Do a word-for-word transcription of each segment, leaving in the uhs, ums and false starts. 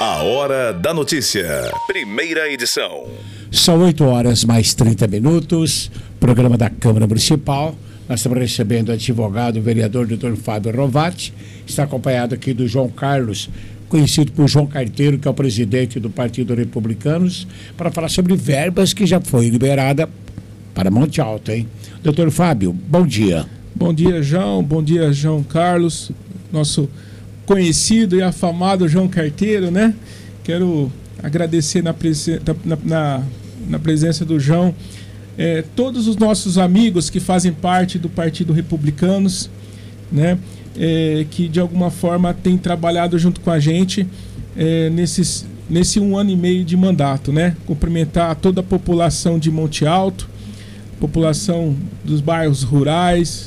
A Hora da Notícia. Primeira edição. São oito horas mais trinta minutos. Programa da Câmara Municipal. Nós estamos recebendo o advogado, o vereador doutor Fábio Rovati. Está acompanhado aqui do João Carlos, conhecido por João Carteiro, que é o presidente do Partido Republicanos, para falar sobre verbas que já foi liberada para Monte Alto, hein? Doutor Fábio, bom dia. Bom dia, João. Bom dia, João Carlos, nosso conhecido e afamado João Carteiro, né? Quero agradecer na, presen- na, na, na presença do João é, todos os nossos amigos que fazem parte do Partido Republicanos, né? É, que de alguma forma têm trabalhado junto com a gente é, nesses, nesse um ano e meio de mandato, né? Cumprimentar toda a população de Monte Alto, população dos bairros rurais,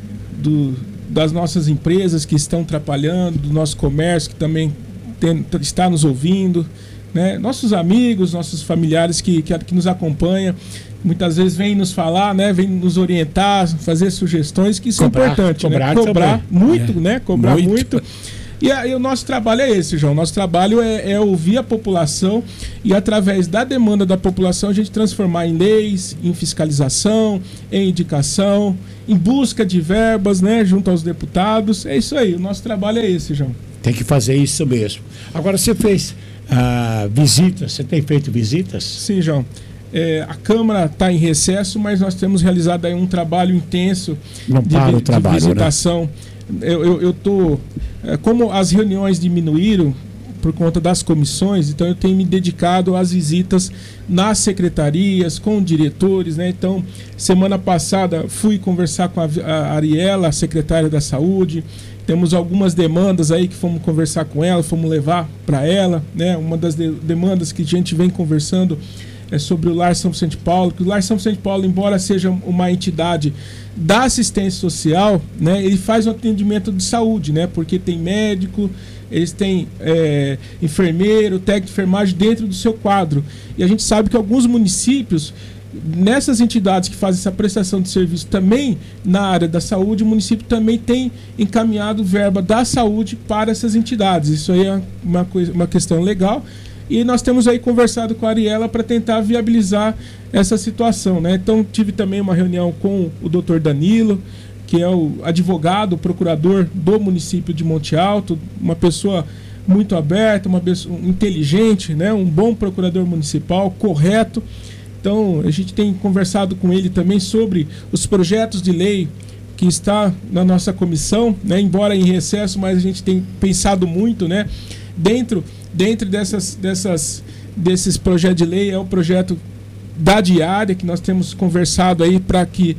do, das nossas empresas que estão trabalhando, do nosso comércio que também tem, está nos ouvindo, né? Nossos amigos, nossos familiares que, que, que nos acompanham, muitas vezes vêm nos falar, né? Vêm nos orientar, fazer sugestões, que isso cobrar, é importante, cobrar, né? Cobrar muito, é. né? Cobrar muito. muito. E, a, e o nosso trabalho é esse, João. Nosso trabalho é, é ouvir a população e, através da demanda da população, a gente transformar em leis, em fiscalização, em indicação, em busca de verbas, né, junto aos deputados. É isso aí, o nosso trabalho é esse, João. Tem que fazer isso mesmo. Agora, você fez ah, visitas, você tem feito visitas? Sim, João. É, a Câmara está em recesso, mas nós temos realizado aí um trabalho intenso Não de, para o de trabalho, visitação. Né? Eu, eu, eu tô, é, como as reuniões diminuíram por conta das comissões, então eu tenho me dedicado às visitas nas secretarias, com diretores, né? Então, semana passada fui conversar com a, a Ariela, a secretária da Saúde. Temos algumas demandas aí que fomos conversar com ela, fomos levar para ela, né? Uma das de, demandas que a gente vem conversando é sobre o Lar São Vicente Paulo, que o Lar São Vicente Paulo, embora seja uma entidade da assistência social, né, ele faz um atendimento de saúde, né, porque tem médico, eles têm é, enfermeiro, técnico de enfermagem dentro do seu quadro. E a gente sabe que alguns municípios, nessas entidades que fazem essa prestação de serviço também na área da saúde, o município também tem encaminhado verba da saúde para essas entidades. Isso aí é uma, coisa, uma questão legal. E nós temos aí conversado com a Ariela para tentar viabilizar essa situação, né? Então, tive também uma reunião com o doutor Danilo, que é o advogado, o procurador do município de Monte Alto, uma pessoa muito aberta, uma pessoa inteligente, né? Um bom procurador municipal, correto. Então, a gente tem conversado com ele também sobre os projetos de lei que está na nossa comissão, né? Embora em recesso, mas a gente tem pensado muito, né? Dentro Dentro dessas, dessas, desses projetos de lei é o projeto da diária, que nós temos conversado aí para que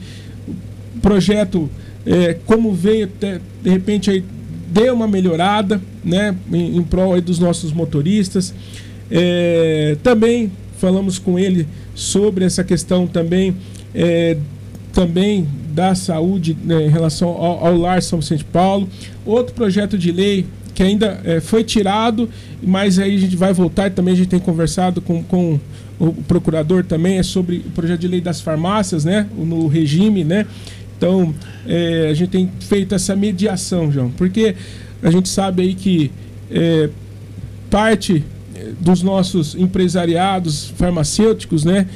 o projeto, é, como veio, de, de repente, aí, dê uma melhorada, né, em, em prol aí dos nossos motoristas. É, também falamos com ele sobre essa questão também, é, também da saúde, né, em relação ao, ao Lar São Vicente Paulo. Outro projeto de lei que ainda é, foi tirado, mas aí a gente vai voltar e também a gente tem conversado com, com o procurador também, é sobre o projeto de lei das farmácias, né, no regime, né? Então, é, a gente tem feito essa mediação, João, porque a gente sabe aí que é, parte dos nossos empresariados farmacêuticos, né,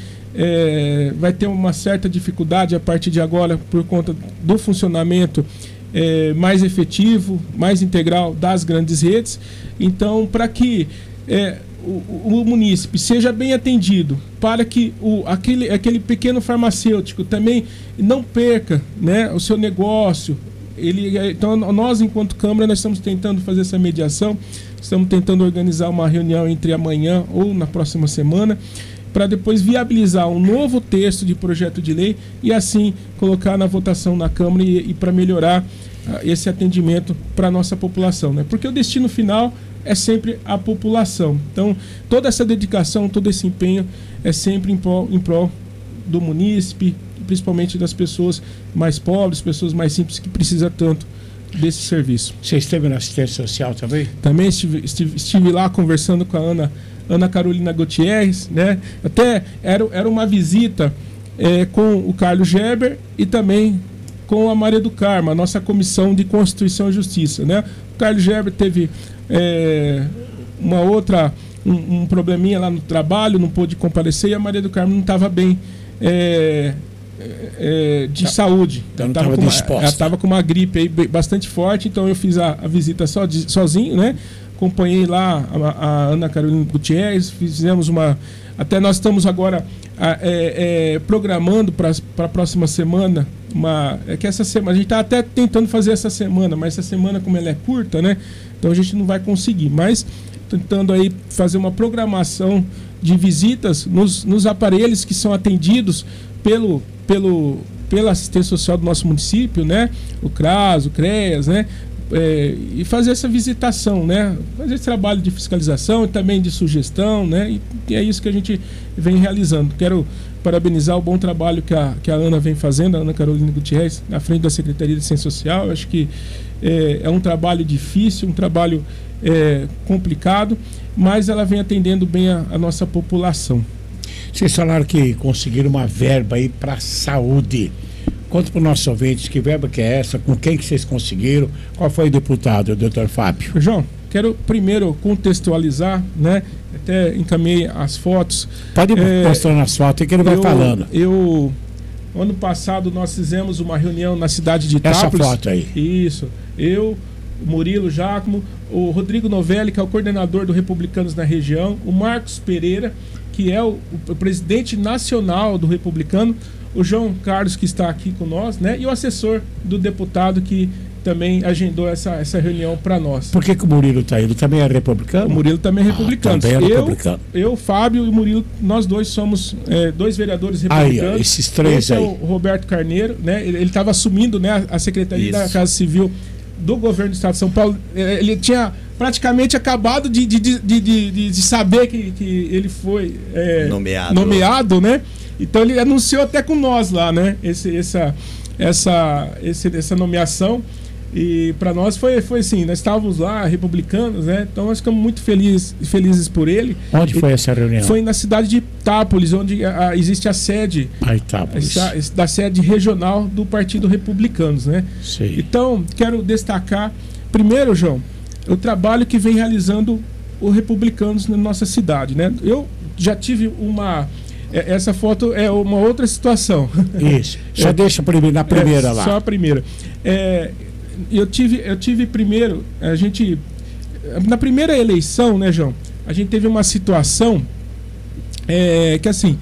é, vai ter uma certa dificuldade a partir de agora por conta do funcionamento É, mais efetivo, mais integral das grandes redes. Então, para que é, o, o munícipe seja bem atendido, para que o, aquele, aquele pequeno farmacêutico também não perca, né, o seu negócio. Ele, então, nós, enquanto Câmara, nós estamos tentando fazer essa mediação, estamos tentando organizar uma reunião entre amanhã ou na próxima semana, para depois viabilizar um novo texto de projeto de lei e assim colocar na votação na Câmara e, e para melhorar uh, esse atendimento para a nossa população, né? Porque o destino final é sempre a população. Então, toda essa dedicação, todo esse empenho é sempre em prol, em prol do munícipe, principalmente das pessoas mais pobres, pessoas mais simples que precisam tanto desse serviço. Você esteve na assistência social também? Também estive, estive, estive lá conversando com a Ana Ana Carolina Gutierrez, né? Até era, era uma visita é, com o Carlos Geber e também com a Maria do Carmo, a nossa comissão de Constituição e Justiça, né? O Carlos Geber teve é, uma outra, um, um probleminha lá no trabalho, não pôde comparecer, e a Maria do Carmo não estava bem é, é, de tá. saúde. Então ela estava disposta. Ela estava com uma gripe aí bastante forte, então eu fiz a, a visita so, sozinho, né? Acompanhei lá a, a Ana Carolina Gutierrez, fizemos uma... Até nós estamos agora é, é, programando para a próxima semana, uma, é que essa semana, a gente está até tentando fazer essa semana, mas essa semana, como ela é curta, né? Então a gente não vai conseguir, mas tentando aí fazer uma programação de visitas nos, nos aparelhos que são atendidos pelo, pelo, pela assistência social do nosso município, né? O CRAS, o CREAS, né? É, e fazer essa visitação, né? Fazer esse trabalho de fiscalização e também de sugestão, né? E, e é isso que a gente vem realizando. Quero parabenizar o bom trabalho que a, que a Ana vem fazendo, a Ana Carolina Gutierrez, na frente da Secretaria de Ciência Social. Eu acho que é, é um trabalho difícil, um trabalho é, complicado, mas ela vem atendendo bem a, a nossa população. Vocês falaram que conseguiram uma verba aí para a saúde. Conta para os nossos ouvintes que verba que é essa, com quem que vocês conseguiram, qual foi o deputado, doutor Fábio? João, quero primeiro contextualizar, né? Até encaminhei as fotos. Pode é, mostrar nas fotos que ele vai eu, falando. Eu, ano passado, nós fizemos uma reunião na cidade de Itápolis. Essa foto aí. Isso. Eu, o Murilo Giacomo, o Rodrigo Novelli, que é o coordenador do Republicanos na região, o Marcos Pereira, que é o, o presidente nacional do Republicano, o João Carlos, que está aqui com nós, né? E o assessor do deputado que também agendou essa, essa reunião para nós. Por que, que o Murilo está aí? Ele também é republicano? O Murilo também é republicano. Ah, também é republicano. Eu, eu, Fábio e o Murilo, nós dois somos é, dois vereadores republicanos. Aí, esses três Esse aí. É o Roberto Carneiro, né? Ele estava assumindo, né, a Secretaria Isso. da Casa Civil do Governo do Estado de São Paulo. Ele tinha praticamente acabado de, de, de, de, de, de saber que, que ele foi é, nomeado. nomeado, né? Então ele anunciou até com nós lá, né? Esse, essa, essa, esse, essa nomeação. E para nós foi, foi assim, nós estávamos lá, republicanos, né? Então nós ficamos muito felizes, felizes por ele. Onde e foi essa reunião? Foi na cidade de Itápolis, onde a, existe a sede a Itápolis. A, da sede regional do Partido Republicanos, né? Sim. Então, quero destacar, primeiro, João, o trabalho que vem realizando o Republicanos na nossa cidade, né? Eu já tive uma... Essa foto é uma outra situação. Isso. Só é, deixa primeiro, na primeira é, lá. Só a primeira. É, eu, tive, eu tive primeiro, a gente. Na primeira eleição, né, João? A gente teve uma situação é, que assim.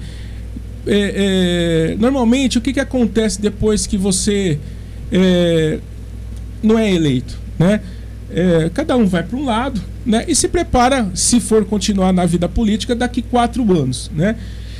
É, é, normalmente, o que, que acontece depois que você é, não é eleito, né? É, cada um vai para um lado, né? E se prepara, se for continuar na vida política, daqui quatro anos, né?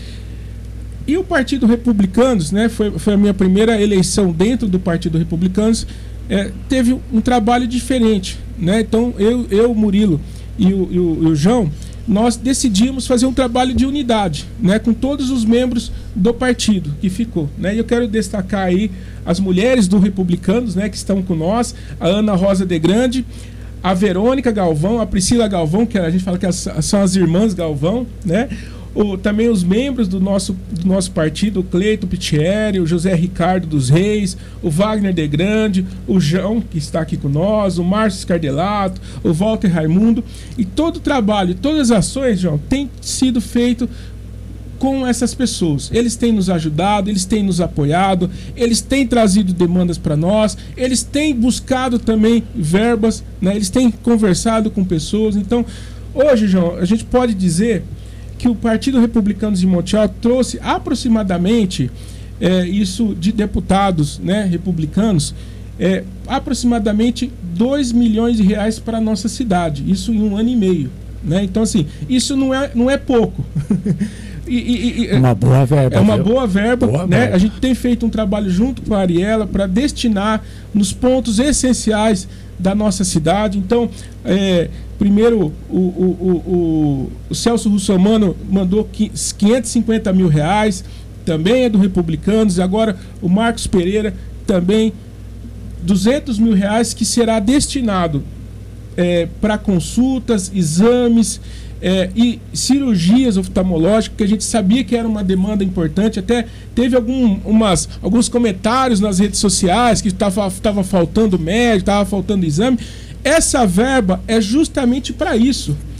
E o Partido Republicanos, né, foi, foi a minha primeira eleição dentro do Partido Republicanos, é, teve um trabalho diferente, né? Então eu, eu Murilo e o, e, o, e o João, nós decidimos fazer um trabalho de unidade, né, com todos os membros do partido que ficou, né? E eu quero destacar aí as mulheres do Republicanos, né, que estão com nós, a Ana Rosa de Grande, a Verônica Galvão, a Priscila Galvão, que a gente fala que são as irmãs Galvão, né? O, também os membros do nosso, do nosso partido, o Cleito Pittieri, o José Ricardo dos Reis, o Wagner de Grande, o João, que está aqui com nós, o Márcio Scardelato, o Walter Raimundo. E todo o trabalho, todas as ações, João, tem sido feito com essas pessoas. Eles têm nos ajudado, eles têm nos apoiado, eles têm trazido demandas para nós, eles têm buscado também verbas, né? Eles têm conversado com pessoas. Então, hoje, João, a gente pode dizer que o Partido Republicano de Montiel trouxe aproximadamente, é, isso de deputados, né, republicanos, é, aproximadamente dois milhões de reais para a nossa cidade, isso em um ano e meio, né? Então, assim, isso não é, não é pouco. e, e, e, uma boa verba. É uma viu? boa verba, boa né? verba. A gente tem feito um trabalho junto com a Ariela para destinar nos pontos essenciais da nossa cidade. Então, é, primeiro, o, o, o, o, o Celso Russomano mandou quinhentos e cinquenta mil reais, também é do Republicanos. E agora o Marcos Pereira também duzentos mil reais, que será destinado é, para consultas, exames é, e cirurgias oftalmológicas, que a gente sabia que era uma demanda importante. Até teve algum, umas, alguns comentários nas redes sociais que estava faltando médico, estava faltando exame. Essa verba é justamente para isso.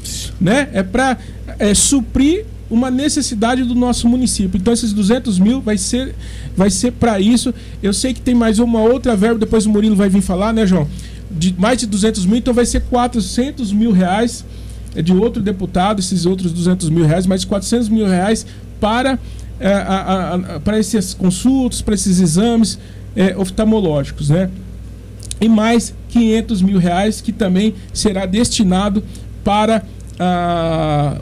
né? É para é, suprir uma necessidade do nosso município. Então esses duzentos mil vai ser, vai ser para isso. Eu sei que tem mais uma outra verba, depois o Murilo vai vir falar, né, João? De mais de duzentos mil, então vai ser quatrocentos mil reais é de outro deputado, esses outros duzentos mil reais, mais quatrocentos mil reais para, é, a, a, a, para esses consultas, para esses exames é, oftalmológicos, né? E mais quinhentos mil reais que também será destinado para a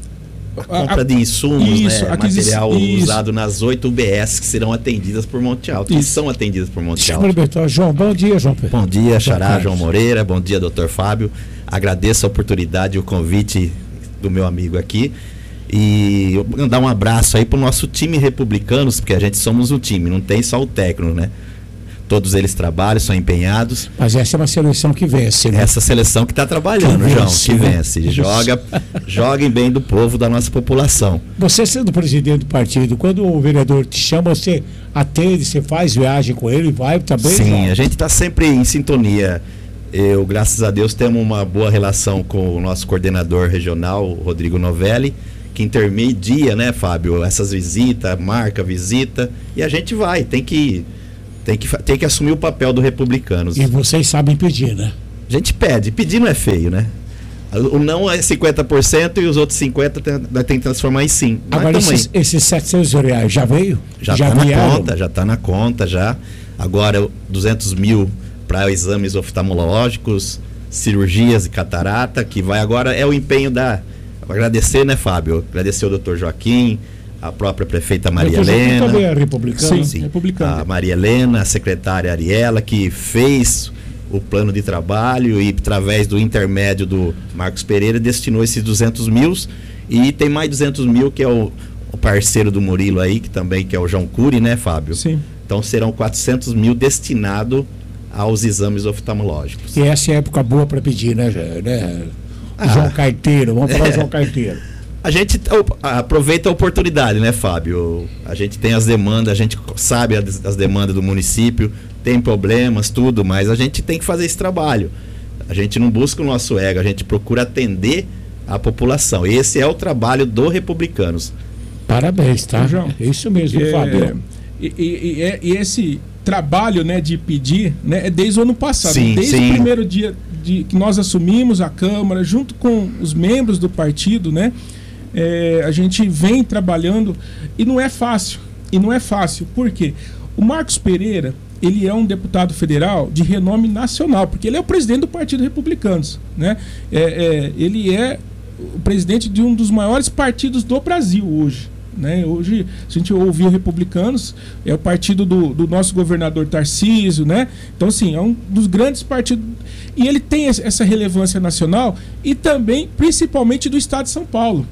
A compra de insumos, isso, né? Material isso. usado nas oito U B S que serão atendidas por Monte Alto, que são atendidas por Monte Alto. João, bom dia, João Pedro. Bom dia, Xará, João Moreira, bom dia, doutor Fábio. Agradeço a oportunidade e o convite do meu amigo aqui. E mandar um abraço aí pro nosso time Republicanos, porque a gente somos um time, não tem só o técnico, né? Todos eles trabalham, são empenhados. Mas essa é uma seleção que vence, né? Essa seleção que está trabalhando, que João, vence, que né? vence. Joga, joga em bem do povo, da nossa população. Você sendo presidente do partido, quando o vereador te chama, você atende, você faz viagem com ele, vai também? Sim, não? A gente está sempre em sintonia. Eu, graças a Deus, temos uma boa relação com o nosso coordenador regional, o Rodrigo Novelli, que intermedia, né, Fábio, essas visitas, marca visita, e a gente vai, tem que... Tem que, tem que assumir o papel do Republicanos. E vocês sabem pedir, né? A gente pede. Pedir não é feio, né? O não é cinquenta por cento e os outros cinquenta por cento tem, tem que transformar em sim. Agora, esses, esses setecentos reais já veio? Já está na conta, já está na conta, já. Agora, duzentos mil para exames oftalmológicos, cirurgias de catarata, que vai agora, é o empenho da... Agradecer, né, Fábio? Agradecer o doutor Joaquim, a própria prefeita Maria Helena. Também é republicana. Sim, sim. Republicana. A Maria Helena, a secretária Ariela, que fez o plano de trabalho e, através do intermédio do Marcos Pereira, destinou esses duzentos mil. E tem mais duzentos mil, que é o, o parceiro do Murilo aí, que também que é o João Cury, né, Fábio? Sim. Então serão quatrocentos mil destinados aos exames oftalmológicos. E essa é a época boa para pedir, né, né? Ah, João Carteiro, vamos falar é. João Carteiro. A gente aproveita a oportunidade, né, Fábio? A gente tem as demandas, a gente sabe as, as demandas do município, tem problemas, tudo, mas a gente tem que fazer esse trabalho. A gente não busca o nosso ego, a gente procura atender a população. Esse é o trabalho do Republicanos. Parabéns, tá, João? Isso mesmo, é, Fábio. E, e, e, e esse trabalho, né, de pedir, né, é desde o ano passado. Sim, desde sim. o primeiro dia de, que nós assumimos a Câmara, junto com os membros do partido, né? É, a gente vem trabalhando e não é fácil, e não é fácil, por quê? O Marcos Pereira, ele é um deputado federal de renome nacional, porque ele é o presidente do Partido Republicanos, né? É, é, ele é o presidente de um dos maiores partidos do Brasil hoje, né? Hoje, se a gente ouvir o Republicanos, é o partido do, do nosso governador Tarcísio, né? Então, assim, é um dos grandes partidos, e ele tem essa relevância nacional e também, principalmente, do estado de São Paulo.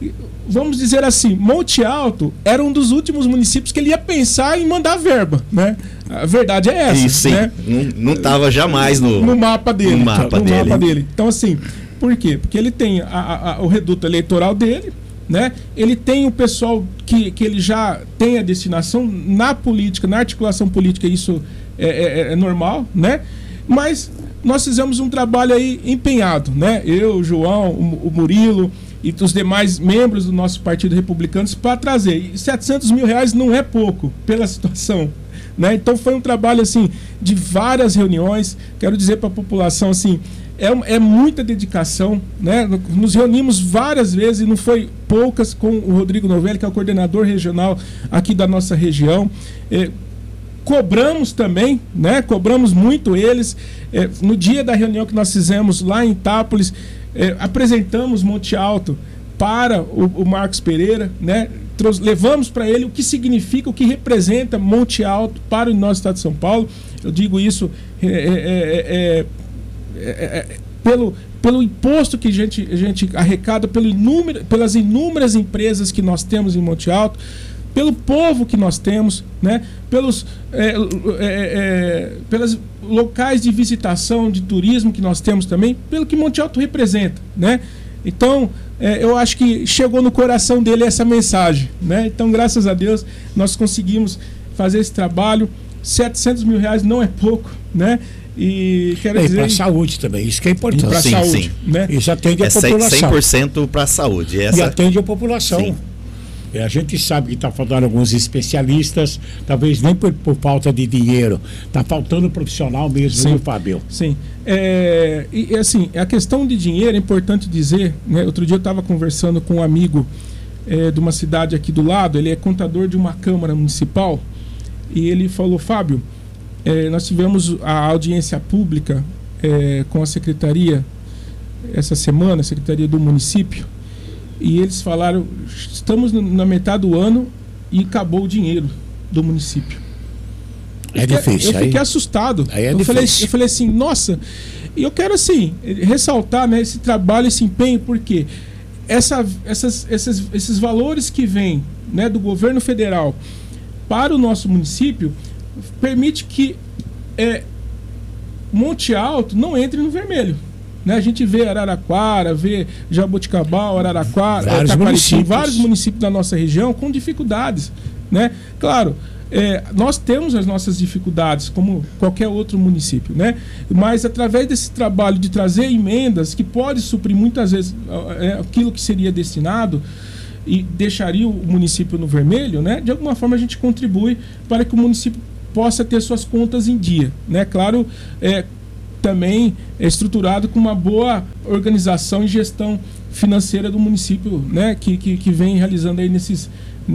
Vamos dizer assim, Monte Alto era um dos últimos municípios que ele ia pensar em mandar verba, né? A verdade é essa, Isso, sim. né? Não estava jamais no, no mapa dele. No mapa, no dele. mapa dele. Então, assim, por quê? Porque ele tem a, a, o reduto eleitoral dele, né? Ele tem o pessoal que, que ele já tem a destinação na política, na articulação política, isso é, é, é normal, né? Mas nós fizemos um trabalho aí empenhado, né? Eu, o João, o, o Murilo e os demais membros do nosso Partido Republicanos para trazer. E setecentos mil reais não é pouco pela situação, né? Então foi um trabalho assim de várias reuniões. Quero dizer para a população assim, é, é muita dedicação, né? Nos reunimos várias vezes e não foi poucas com o Rodrigo Novelli, que é o coordenador regional aqui da nossa região. É, cobramos também, né? Cobramos muito eles. É, no dia da reunião que nós fizemos lá em Itápolis, é, apresentamos Monte Alto para o, o Marcos Pereira, né? Trouxe, levamos para ele o que significa, o que representa Monte Alto para o nosso estado de São Paulo. Eu digo isso é, é, é, é, é, pelo, pelo imposto que a gente, a gente arrecada, pelo inúmero, pelas inúmeras empresas que nós temos em Monte Alto, pelo povo que nós temos, né? Pelos é, é, é, pelas locais de visitação, de turismo que nós temos também, pelo que Monte Alto representa, né? Então, é, eu acho que chegou no coração dele essa mensagem, né? Então, graças a Deus, nós conseguimos fazer esse trabalho. setecentos mil reais não é pouco, né? E quero E dizer... para a saúde também, isso que é importante. para a Sim, saúde, sim. né? Isso atende a É população. cem por cento para a saúde. Essa... E atende a população. Sim. E a gente sabe que está faltando alguns especialistas, talvez nem por, por falta de dinheiro. Está faltando profissional mesmo, Sim. viu, Fábio? Sim. É, e assim, a questão de dinheiro é importante dizer, né? Outro dia eu estava conversando com um amigo é, de uma cidade aqui do lado, ele é contador de uma Câmara Municipal, e ele falou, Fábio, é, nós tivemos a audiência pública é, com a Secretaria essa semana, a Secretaria do Município, e eles falaram, estamos na metade do ano e acabou o dinheiro do município. É difícil. Eu fiquei aí, assustado. aí é eu, falei, difícil. eu falei assim, nossa, e eu quero assim, ressaltar, né, esse trabalho, esse empenho, porque essa, essas, essas, esses valores que vêm, né, do governo federal para o nosso município permite que é, Monte Alto não entre no vermelho. Né? A gente vê Araraquara, vê Jaboticabal, Araraquara, Vários Taquaritinga, municípios. vários municípios da nossa região com dificuldades. Né? Claro, é, nós temos as nossas dificuldades, como qualquer outro município, né? Mas através desse trabalho de trazer emendas que pode suprir muitas vezes é, aquilo que seria destinado e deixaria o município no vermelho, né? De alguma forma a gente contribui para que o município possa ter suas contas em dia, né? Claro, é, também é estruturado com uma boa organização e gestão financeira do município, né? Que, que, que vem realizando aí nesses,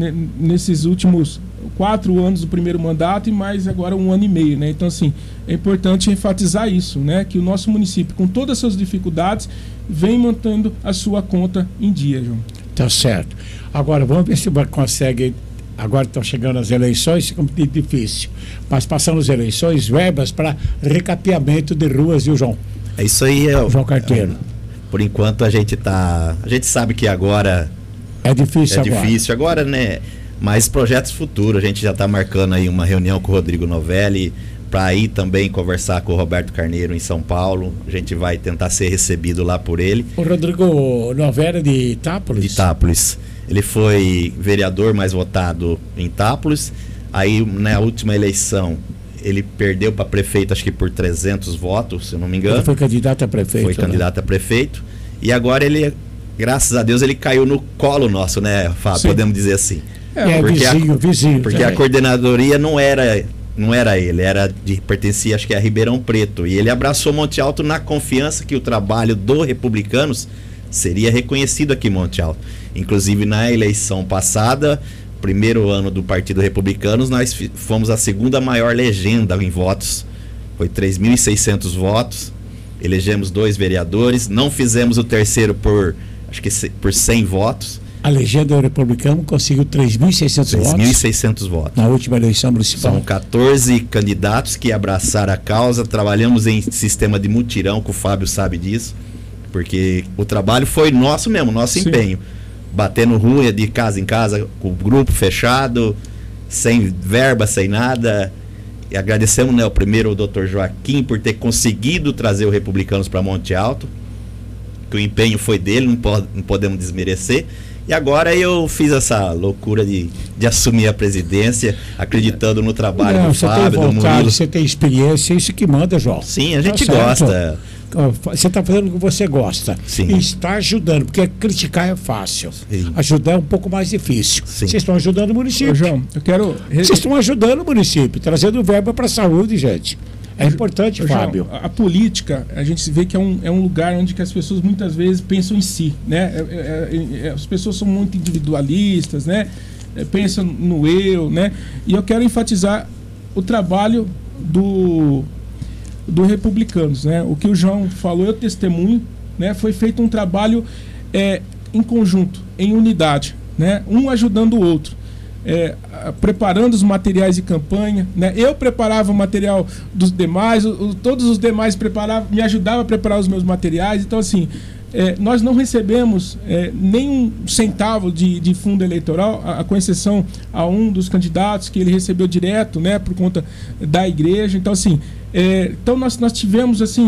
nesses últimos quatro anos do primeiro mandato e mais agora um ano e meio, né? Então, assim, é importante enfatizar isso, né? Que o nosso município, com todas as suas dificuldades, vem mantendo a sua conta em dia, João. Tá certo. Agora, vamos ver se você consegue. Agora estão chegando as eleições, fica muito difícil. Mas passando as eleições, verbas para recapeamento de ruas, viu, João? É isso aí, é, João Carteiro. é, por enquanto a gente tá. A gente sabe que agora É difícil é agora. difícil agora, né? Mas projetos futuros, a gente já está marcando aí uma reunião com o Rodrigo Novelli para ir também conversar com o Roberto Carneiro em São Paulo. A gente vai tentar ser recebido lá por ele. O Rodrigo Novelli de Itápolis? De Itápolis. Ele foi vereador mais votado em Itápolis. Aí, na última eleição, ele perdeu para prefeito, acho que por trezentos votos, se eu não me engano. Ele foi candidato a prefeito. Foi né? candidato a prefeito. E agora ele, graças a Deus, ele caiu no colo nosso, né, Fábio? Sim. Podemos dizer assim. É, porque vizinho, a, vizinho. Porque também. a coordenadoria não era, não era ele, era de pertencia, acho que a Ribeirão Preto. E ele abraçou Monte Alto na confiança que o trabalho do Republicanos seria reconhecido aqui em Monte Alto. Inclusive, na eleição passada, primeiro ano do Partido Republicanos, nós fomos a segunda maior legenda em votos. Foi três mil e seiscentos votos. Elegemos dois vereadores. Não fizemos o terceiro por, acho que por cem votos. A legenda republicana conseguiu três mil e seiscentos votos três mil e seiscentos votos. na última eleição municipal. São quatorze candidatos que abraçaram a causa. Trabalhamos em sistema de mutirão, que o Fábio sabe disso. Porque o trabalho foi nosso mesmo, nosso Sim. empenho. Batendo rua de casa em casa, com o grupo fechado, sem verba, sem nada. E agradecemos, né, o primeiro o doutor Joaquim por ter conseguido trazer o Republicanos para Monte Alto. Que o empenho foi dele, não, pode, não podemos desmerecer. E agora eu fiz essa loucura de, de assumir a presidência, acreditando no trabalho Não, do você Fábio, tem do vontade, Murilo. você tem experiência, isso que manda, João. Sim, a gente Tá certo. gosta. Você está fazendo o que você gosta. Sim. E está ajudando, porque criticar é fácil. Sim. Ajudar é um pouco mais difícil. Sim. Vocês estão ajudando o Ô, município. João, eu quero... Vocês estão ajudando o município, trazendo verba para a saúde, gente. É importante, Ô, João, Fábio. a, a política, a gente vê que é um, é um lugar onde que as pessoas muitas vezes pensam em si, né? É, é, é, as pessoas são muito individualistas, né? É, pensam no eu, né? E eu quero enfatizar o trabalho do, do Republicanos, né? O que o João falou, eu testemunho, né? Foi feito um trabalho é, em conjunto, em unidade, né? Um ajudando o outro. É, preparando os materiais de campanha, né? Eu preparava o material dos demais, o, o, todos os demais preparavam, me ajudavam a preparar os meus materiais. Então, assim, é, nós não recebemos é, nenhum centavo de, de fundo eleitoral, a, a, com exceção a um dos candidatos que ele recebeu direto, né, por conta da igreja. Então, assim, é, então nós, nós tivemos assim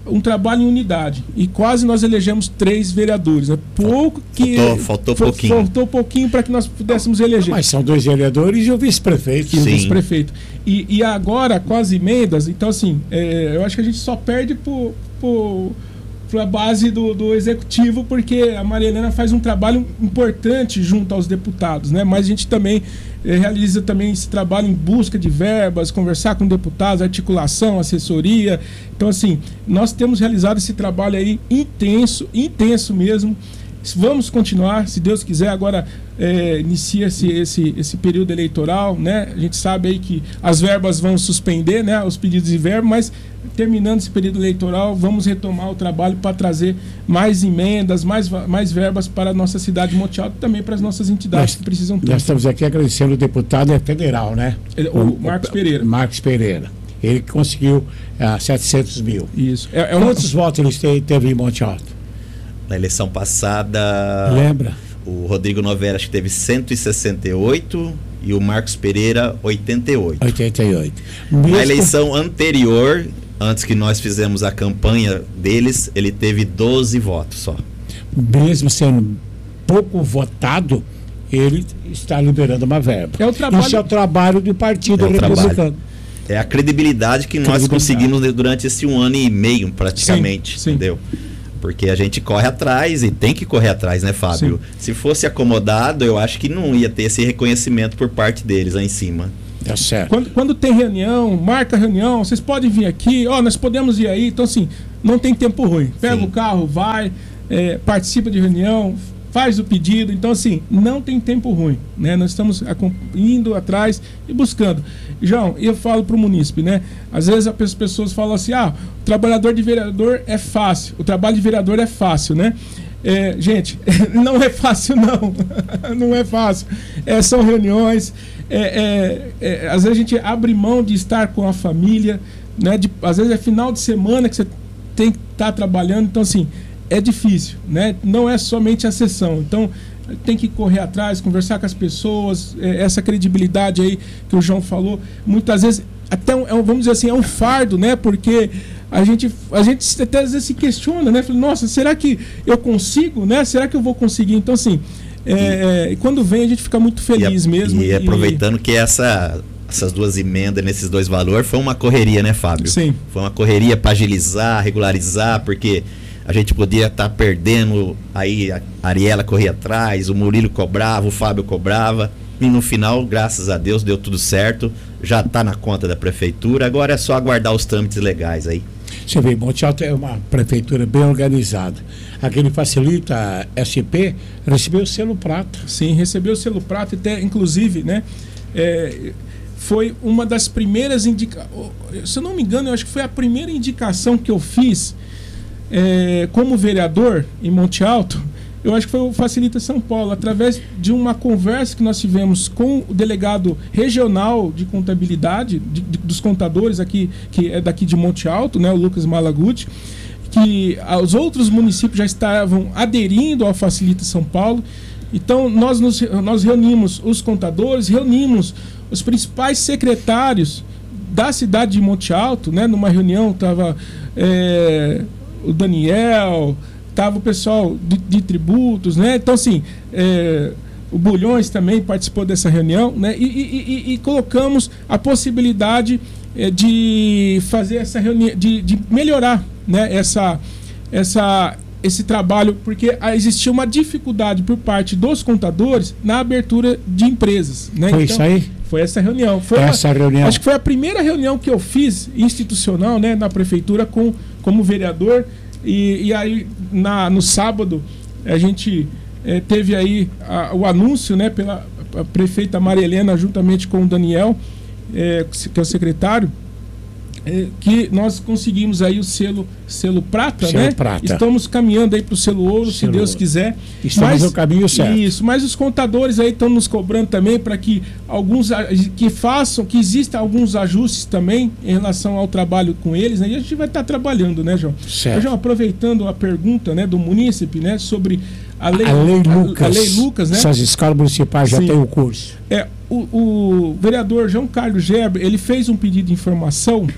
um trabalho em unidade. E quase nós elegemos três vereadores. É pouco que. Faltou, faltou fo- pouquinho. Faltou pouquinho para que nós pudéssemos eleger. Mas são dois vereadores e o vice-prefeito. E o Sim. vice-prefeito. E, e agora, com as emendas, então assim, é, eu acho que a gente só perde por. por para a base do, do executivo, porque a Maria Helena faz um trabalho importante junto aos deputados, né? Mas a gente também eh, realiza também esse trabalho em busca de verbas, conversar com deputados, articulação, assessoria. Então, assim, nós temos realizado esse trabalho aí intenso, intenso mesmo. Vamos continuar, se Deus quiser. Agora é, inicia-se esse, esse período eleitoral, né? A gente sabe aí que as verbas vão suspender, né? Os pedidos de verba, mas terminando esse período eleitoral, vamos retomar o trabalho para trazer mais emendas, mais, mais verbas para a nossa cidade de Monte Alto e também para as nossas entidades Nós, que precisam ter. Nós estamos aqui agradecendo o deputado é federal, né? O, o Marcos Pereira. Marcos Pereira. Ele conseguiu ah, setecentos mil. Isso. É, é um... Quantos votos ele te- teve em Monte Alto? Na eleição passada, Lembra? o Rodrigo Novelli acho que teve cento e sessenta e oito e o Marcos Pereira oitenta e oito. oitenta e oito. Na Mesmo- eleição anterior, antes que nós fizemos a campanha deles, ele teve doze votos só. mesmo sendo pouco votado, ele está liberando uma verba. É o trabalho- Isso é o trabalho do Partido É o Republicano. trabalho. É a credibilidade que nós Credibilidade. conseguimos durante esse um ano e meio, praticamente, Sim, sim. entendeu? Porque a gente corre atrás e tem que correr atrás, né, Fábio? Se fosse acomodado, eu acho que não ia ter esse reconhecimento por parte deles lá em cima. Tá certo. Quando, quando tem reunião, marca reunião, vocês podem vir aqui, ó, nós podemos ir aí. Então, assim, não tem tempo ruim. Pega Sim. o carro, vai, é, participa de reunião, faz o pedido. Então, assim, não tem tempo ruim, né? Nós estamos acom- indo atrás e buscando. João, eu falo para o munícipe, né? Às vezes as pessoas falam assim, ah, o trabalhador de vereador é fácil, o trabalho de vereador é fácil, né? É, gente, não é fácil não, não é fácil. É, são reuniões, é, é, é, às vezes a gente abre mão de estar com a família, né? De, às vezes é final de semana que você tem que estar trabalhando, então assim, é difícil, né? Não é somente a sessão, então tem que correr atrás, conversar com as pessoas, é, essa credibilidade aí que o João falou, muitas vezes até um, é um, vamos dizer assim, é um fardo, né? Porque a gente, a gente até às vezes se questiona, né? Fala, nossa, será que eu consigo, né? Será que eu vou conseguir? Então, assim, é, é, quando vem a gente fica muito feliz e, a- mesmo. E, aproveitando que essa, essas duas emendas nesses dois valores foi uma correria, né, Fábio? Sim. Foi uma correria para agilizar, regularizar, porque a gente podia estar perdendo, aí a Ariela corria atrás, o Murilo cobrava, o Fábio cobrava, e no final, graças a Deus, deu tudo certo, já está na conta da prefeitura, agora é só aguardar os trâmites legais aí. Você vê, Monte Alto é uma prefeitura bem organizada. Aquele facilita a S P recebeu o selo prata. Sim, recebeu o selo prata, até, inclusive, né? É, foi uma das primeiras indicações. Se eu não me engano, eu acho que foi a primeira indicação que eu fiz é, como vereador em Monte Alto. Eu acho que foi o Facilita São Paulo, através de uma conversa que nós tivemos com o delegado regional de contabilidade, de, de, dos contadores aqui, que é daqui de Monte Alto, né, o Lucas Malaguti, que os outros municípios já estavam aderindo ao Facilita São Paulo. Então, nós, nos, nós reunimos os contadores, reunimos os principais secretários da cidade de Monte Alto, né, numa reunião estava é, o Daniel, estava o pessoal de, de tributos, né? Então, assim, é, o Bulhões também participou dessa reunião, né? E, e, e, e colocamos a possibilidade é, de fazer essa reunião, de, de melhorar, né? essa, essa, esse trabalho, porque existia uma dificuldade por parte dos contadores na abertura de empresas, né? Foi Então, isso aí? Foi essa reunião. Foi Essa a, reunião. Acho que foi a primeira reunião que eu fiz institucional, né, na prefeitura com, como vereador. E, e aí, na, no sábado, a gente eh, teve aí a, o anúncio, né, pela a prefeita Maria Helena, juntamente com o Daniel, eh, que é o secretário, eh, que nós conseguimos aí o selo, selo prata, Selo né? prata. Estamos caminhando aí para o selo ouro, se Selo Deus ouro. quiser. Estamos no caminho certo. Isso, mas os contadores aí estão nos cobrando também para que alguns a- que façam, que existam alguns ajustes também em relação ao trabalho com eles, né? E a gente vai estar trabalhando, né, João? Certo. João, aproveitando a pergunta, né, do munícipe, né, sobre a lei, A lei Lucas. a lei Lucas, né? Essas escolas municipais já Sim. têm o curso. É, o, o vereador João Carlos Gerber, ele fez um pedido de informação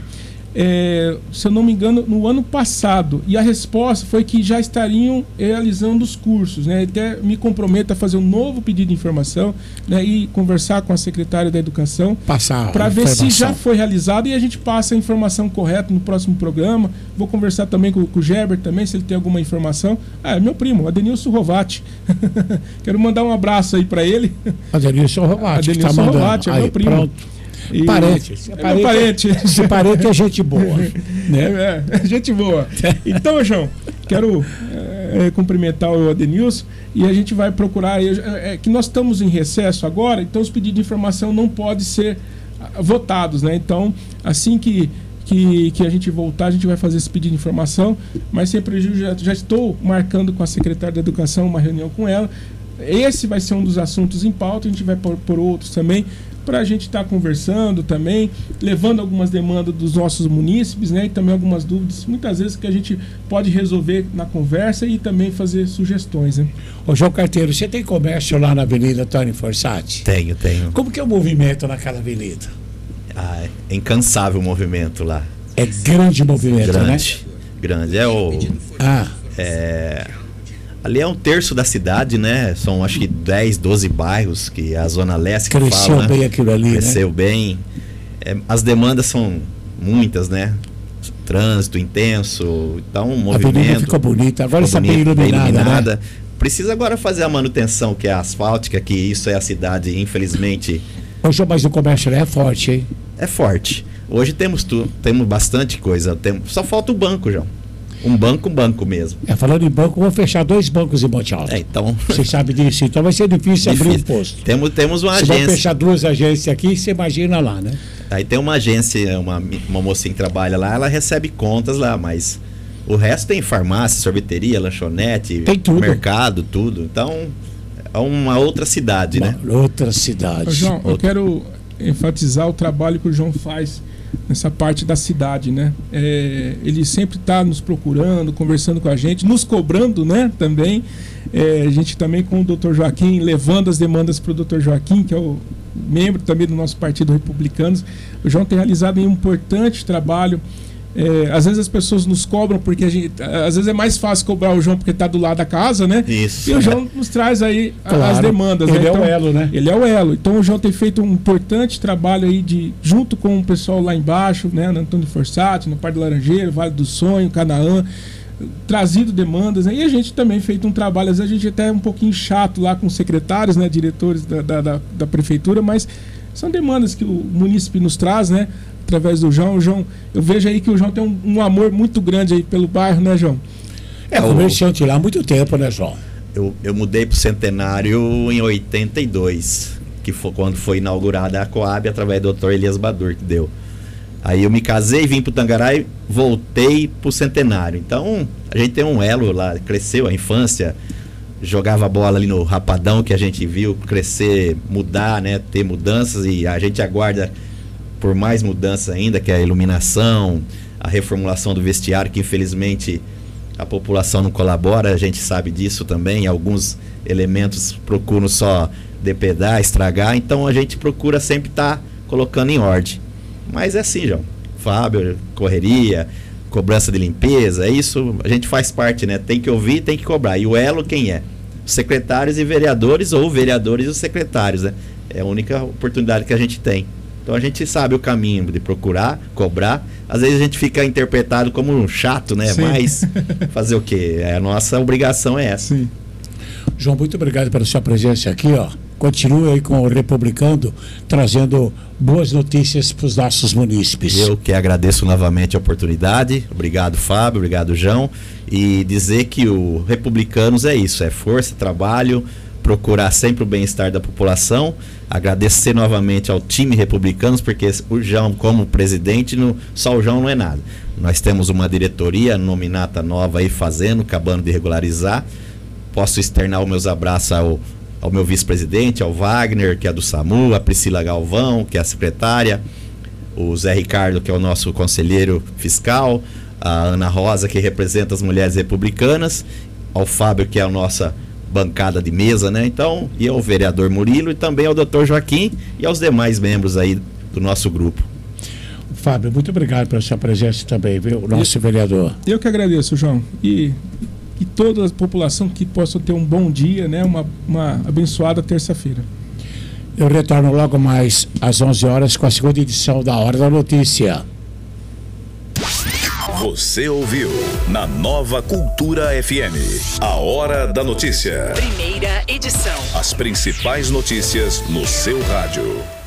é, se eu não me engano, no ano passado. E a resposta foi que já estariam realizando os cursos, né? Até me comprometo a fazer um novo pedido de informação, né? E conversar com a secretária da Educação para ver se já foi realizado e a gente passa a informação correta no próximo programa. Vou conversar também com, com o Gerber também, se ele tem alguma informação. Ah, é meu primo, Adenilson Rovati. Quero mandar um abraço aí para ele. Adenilson Rovati. Adenilson tá Rovati, é aí, meu primo. Pronto. E... Parente. É parente. parente. Esse parente é gente boa. Né? É, é, gente boa. Então, João, quero é, cumprimentar o Adenilson e a gente vai procurar. É, é, que nós estamos em recesso agora, então os pedidos de informação não podem ser votados, né? Então, assim que, que, que a gente voltar, a gente vai fazer esse pedido de informação, mas sem prejuízo, já, já estou marcando com a secretária da Educação uma reunião com ela. Esse vai ser um dos assuntos em pauta, a gente vai por, por outros também, para a gente estar tá conversando também, levando algumas demandas dos nossos munícipes, né? E também algumas dúvidas, muitas vezes que a gente pode resolver na conversa e também fazer sugestões, né? Ô João Carteiro, você tem comércio lá na Avenida Tony Forsatti? Tenho, tenho. Como que é o movimento naquela avenida? Ah, é incansável o movimento lá. É grande movimento, grande, né? Grande, é o... Ah. É... Ali é um terço da cidade, né? São acho que dez, doze bairros que a Zona Leste que Cresceu fala, bem né? aquilo ali, Cresceu né? bem. É, as demandas são muitas, né? Trânsito intenso, então um movimento... A avenida ficou bonita, agora está bem bonito, iluminada, bem iluminada. né? Precisa agora fazer a manutenção, que é a asfáltica, que isso é a cidade, infelizmente... Ô João, mas o comércio é forte, hein? É forte. Hoje temos, tu, temos bastante coisa, tem, só falta o banco, João. Um banco, um banco mesmo. É, falando em banco, vou fechar dois bancos em Monte Alto. É, então... Você sabe disso, então vai ser difícil, difícil. abrir um posto. Temos, temos uma Se agência... vai fechar duas agências aqui, você imagina lá, né? Aí tem uma agência, uma, uma mocinha que trabalha lá, ela recebe contas lá, mas o resto tem farmácia, sorveteria, lanchonete, tem tudo. Mercado, tudo. Então, é uma outra cidade, uma né? Outra cidade. Ô, João, outra. eu quero enfatizar o trabalho que o João faz nessa parte da cidade, né? É, ele sempre está nos procurando, conversando com a gente, nos cobrando, né? Também. É, a gente também com o doutor Joaquim, levando as demandas para o doutor Joaquim, que é o membro também do nosso Partido Republicanos. O João tem realizado um importante trabalho. É, às vezes as pessoas nos cobram porque a gente, às vezes é mais fácil cobrar o João porque está do lado da casa, né? Isso. E o João nos traz aí claro, as demandas. Ele né? é Então, o elo, né? Ele é o elo. Então o João tem feito um importante trabalho aí de, junto com o pessoal lá embaixo, né? No Antônio Forsatti, no Parque do Laranjeiro, Vale do Sonho, Canaã, trazido demandas, né? E a gente também feito um trabalho, às vezes a gente até é um pouquinho chato lá com os secretários, né? Diretores da, da, da, da prefeitura, mas são demandas que o munícipe nos traz, né? Através do João. O João, eu vejo aí que o João tem um, um amor muito grande aí pelo bairro, né, João? É, o comerciante lá há muito tempo, né, João? Eu, eu mudei pro Centenário em oitenta e dois, que foi quando foi inaugurada a Coab através do doutor Elias Badur, que deu. Aí eu me casei, vim pro Tangará e voltei pro Centenário. Então, a gente tem um elo lá, cresceu a infância, jogava bola ali no Rapadão, que a gente viu crescer, mudar, né, ter mudanças, e a gente aguarda por mais mudanças ainda, que é a iluminação, a reformulação do vestiário, que infelizmente a população não colabora, a gente sabe disso também, alguns elementos procuram só depredar, estragar, então a gente procura sempre estar tá colocando em ordem. Mas é assim, João, Fábio, correria, cobrança de limpeza, é isso, a gente faz parte, né? Tem que ouvir, tem que cobrar. E o elo quem é? Os secretários e vereadores, ou vereadores e os secretários, né? É a única oportunidade que a gente tem. Então a gente sabe o caminho de procurar, cobrar. Às vezes a gente fica interpretado como um chato, né? Sim. Mas fazer o quê? A nossa obrigação é essa. Sim. João, muito obrigado pela sua presença aqui, ó. Continue aí com o Republicano, trazendo boas notícias para os nossos munícipes. Eu que agradeço novamente a oportunidade. Obrigado, Fábio. Obrigado, João. E dizer que o Republicanos é isso, é força, trabalho, procurar sempre o bem-estar da população. Agradecer novamente ao time Republicanos, porque o João, como presidente, no, só o João não é nada. Nós temos uma diretoria nominata nova aí fazendo, acabando de regularizar. Posso externar os meus abraços ao, ao meu vice-presidente, ao Wagner, que é do SAMU, a Priscila Galvão, que é a secretária, o Zé Ricardo, que é o nosso conselheiro fiscal, a Ana Rosa, que representa as mulheres republicanas, ao Fábio, que é a nossa bancada de mesa, né? Então, e ao vereador Murilo e também ao doutor Joaquim e aos demais membros aí do nosso grupo. Fábio, muito obrigado pela sua presença também, viu? Nosso eu, vereador. Eu que agradeço, João. E que toda a população que possa ter um bom dia, né? Uma, uma abençoada terça-feira. Eu retorno logo mais às onze horas com a segunda edição da Hora da Notícia. Você ouviu na Nova Cultura F M, a Hora da Notícia. Primeira edição. As principais notícias no seu rádio.